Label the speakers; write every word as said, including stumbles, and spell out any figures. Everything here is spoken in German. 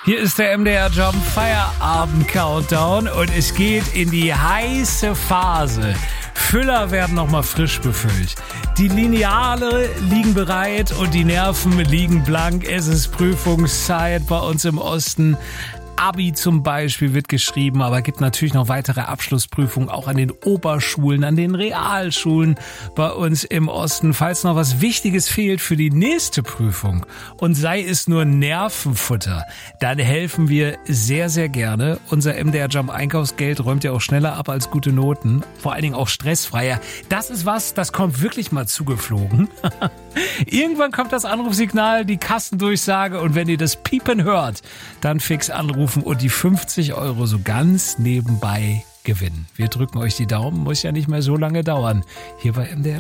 Speaker 1: Hier ist der M D R Jump Feierabend Countdown und es geht in die heiße Phase. Füller werden nochmal frisch befüllt. Die Lineale liegen bereit und die Nerven liegen blank. Es ist Prüfungszeit bei uns im Osten. Abi zum Beispiel wird geschrieben, aber gibt natürlich noch weitere Abschlussprüfungen auch an den Oberschulen, an den Realschulen bei uns im Osten. Falls noch was Wichtiges fehlt für die nächste Prüfung und sei es nur Nervenfutter, dann helfen wir sehr, sehr gerne. Unser M D R Jump Einkaufsgeld räumt ja auch schneller ab als gute Noten, vor allen Dingen auch stressfreier. Das ist was, das kommt wirklich mal zugeflogen. Irgendwann kommt das Anrufsignal, die Kassendurchsage und wenn ihr das Piepen hört, dann fix anrufen und die fünfzig Euro so ganz nebenbei gewinnen. Wir drücken euch die Daumen, muss ja nicht mehr so lange dauern. Hier bei M D R